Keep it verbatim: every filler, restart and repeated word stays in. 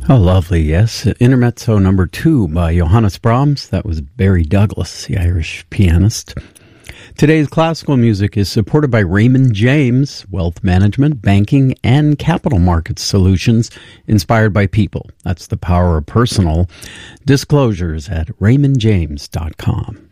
Oh, lovely, yes. Intermezzo number two by Johannes Brahms. That was Barry Douglas, the Irish pianist. Today's classical music is supported by Raymond James, wealth management, banking, and capital markets solutions inspired by people. That's the power of personal. Disclosures at raymond james dot com.